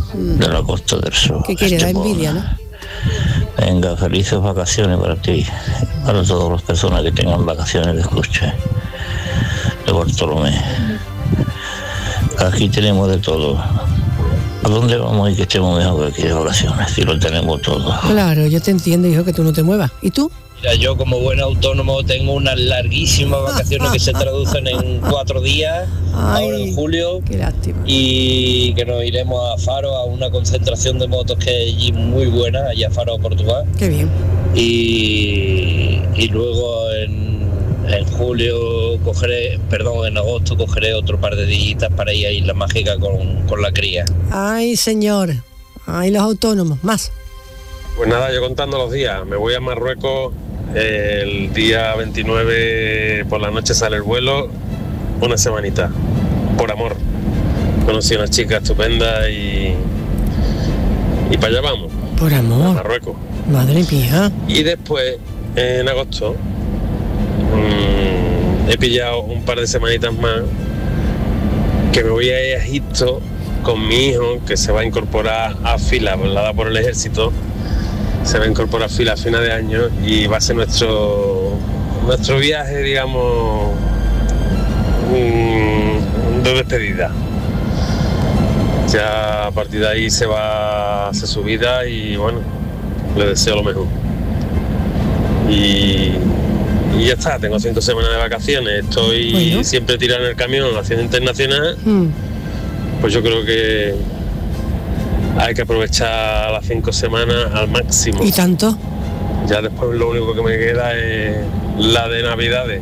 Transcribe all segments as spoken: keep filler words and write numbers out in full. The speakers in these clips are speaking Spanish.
de la Costa del Sol. ¿Qué quiere? Da Estepona. envidia, ¿no? Venga, felices vacaciones para ti, para todas las personas que tengan vacaciones de escucha de Bartolomé. Aquí tenemos de todo. ¿A dónde vamos y que estemos mejor que aquí de vacaciones? Si lo tenemos todo. Claro, yo te entiendo, hijo, que tú no te muevas. ¿Y tú? Mira, yo como buen autónomo tengo unas larguísimas vacaciones que se traducen en cuatro días, Ay, ahora en julio, qué lástima. y que nos iremos a Faro a una concentración de motos que hay allí muy buena, allá a Faro, Portugal. Qué bien. Y, y luego en, en julio cogeré, perdón, en agosto cogeré otro par de días para ir a Isla Mágica con, con la cría. Ay, señor. Ay, los autónomos. Más. Pues nada, yo contando los días, me voy a Marruecos el día veintinueve por la noche sale el vuelo, una semanita, por amor. Conocí a una chica estupenda y, y para allá vamos. Por amor. A Marruecos. Madre mía. Y después, en agosto, mmm, he pillado un par de semanitas más que me voy a ir a Egipto con mi hijo, que se va a incorporar a fila, dada por el ejército. Se va a incorporar a fila a final de año y va a ser nuestro nuestro viaje, digamos, mmm, de despedida. Ya a partir de ahí se va a hacer su vida y bueno, le deseo lo mejor. Y, y ya está, tengo cinco semanas de vacaciones, estoy Bueno. siempre tirando en el camión haciendo internacional, Mm. pues yo creo que hay que aprovechar las cinco semanas al máximo. ¿Y tanto? Ya después lo único que me queda es la de Navidades,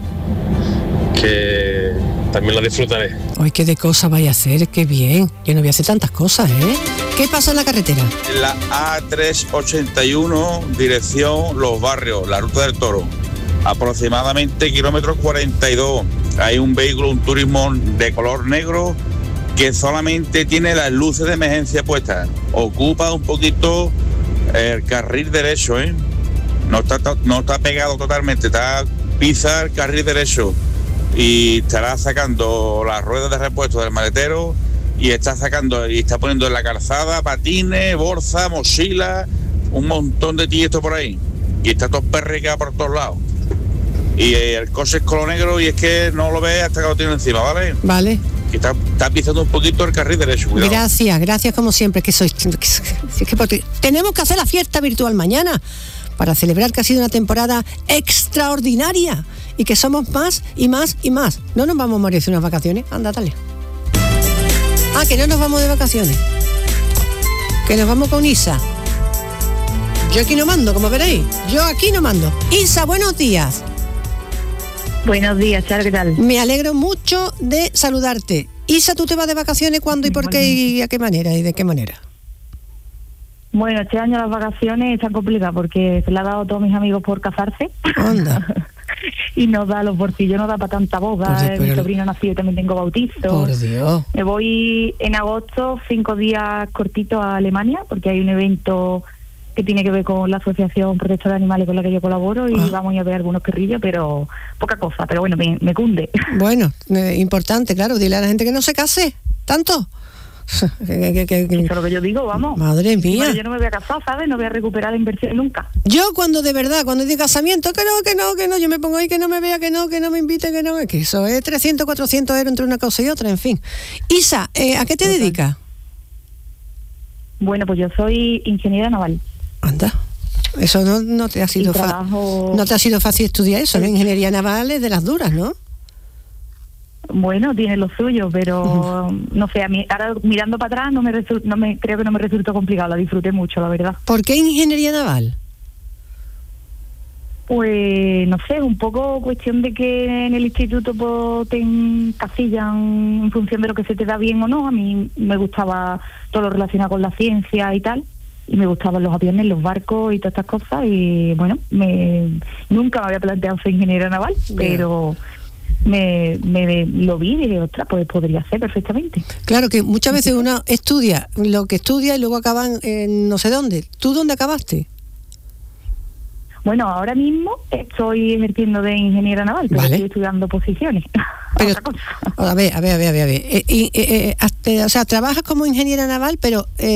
que también la disfrutaré. Ay, qué de cosas vaya a hacer, qué bien. Yo no voy a hacer tantas cosas, ¿eh? ¿Qué pasa en la carretera? La A trescientos ochenta y uno, dirección Los Barrios, la Ruta del Toro. Aproximadamente kilómetros cuarenta y dos. Hay un vehículo, un turismo de color negro que solamente tiene las luces de emergencia puestas. Ocupa un poquito el carril derecho, ¿eh? No está, no está pegado totalmente, está pisa el carril derecho y estará sacando las ruedas de repuesto del maletero y está sacando y está poniendo en la calzada patines, bolsa, mochila, un montón de tiesto por ahí y está todo perricado por todos lados. Y el coche es color negro y es que no lo ves hasta que lo tiene encima, ¿vale? Vale. Que está, está pisando un poquito el carril derecho, cuidado. Gracias, gracias como siempre, que sois... que- que- que porque tenemos que hacer la fiesta virtual mañana para celebrar que ha sido una temporada extraordinaria y que somos más y más y más. No nos vamos a morir de unas vacaciones. Anda, dale. Ah, que no nos vamos de vacaciones. Que nos vamos con Isa. Yo aquí no mando, como veréis. Yo aquí no mando. Isa, buenos días. Buenos días, Charo, ¿qué tal? Me alegro mucho de saludarte. Isa, ¿tú te vas de vacaciones cuándo y por qué y a qué manera y de qué manera? Bueno, este año las vacaciones están complicadas porque se le ha dado a todos mis amigos por casarse. Anda. Y nos da los bolsillos, no da para tanta boda. Pues, eh, mi pero- sobrino nació y también tengo bautizo. Por Dios. Me voy en agosto, cinco días cortitos a Alemania, porque hay un evento que tiene que ver con la Asociación Protectora de Animales con la que yo colaboro y Ah. vamos a ver algunos perrillos, pero poca cosa, pero bueno, me, me cunde. Bueno, eh, importante, claro, dile a la gente que no se case, tanto. Que- que- que- que- Eso es lo que yo digo, vamos. Madre mía. Bueno, yo no me voy a casar, ¿sabes? No voy a recuperar la inversión nunca. Yo cuando de verdad, cuando es de casamiento, que no, que no, que no, yo me pongo ahí, que no me vea, que no, que no me invite, que no, es que eso es trescientos, cuatrocientos euros entre una cosa y otra, en fin. Isa, eh, ¿a qué te Total. dedicas? Bueno, pues yo soy ingeniera naval. Anda, eso no, no te ha sido Y fa- trabajo- no te ha sido fácil estudiar eso, ¿no? Ingeniería naval es de las duras, ¿no? Bueno, tiene lo suyo, pero no sé, a mí ahora mirando para atrás no me, resu- no me creo que no me resultó complicado, la disfruté mucho, la verdad. ¿Por qué ingeniería naval? Pues no sé, un poco cuestión de que en el instituto pues, te encasillan en función de lo que se te da bien o no. A mí me gustaba todo lo relacionado con la ciencia y tal, y me gustaban los aviones, los barcos y todas estas cosas, y bueno, me nunca me había planteado ser ingeniera naval, Yeah. pero me, me lo vi y dije, ostras, pues podría ser perfectamente. Claro que muchas veces uno estudia lo que estudia y luego acaban en no sé dónde. ¿Tú dónde acabaste? Bueno, ahora mismo estoy ejerciendo de ingeniera naval, pero Vale. estoy estudiando posiciones. Pero- Otra cosa. A ver, a ver, a ver, a ver. a ver. Eh, eh, eh, eh, hasta- o sea, trabajas como ingeniera naval, pero... Eh,